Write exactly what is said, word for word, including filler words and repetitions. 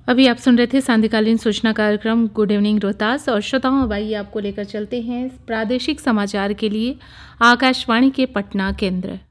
अभी आप सुन रहे थे सांध्यकालीन सूचना कार्यक्रम गुड इवनिंग रोहतास। और श्रोताओं, अब आइए आपको लेकर चलते हैं प्रादेशिक समाचार के लिए आकाशवाणी के पटना केंद्र।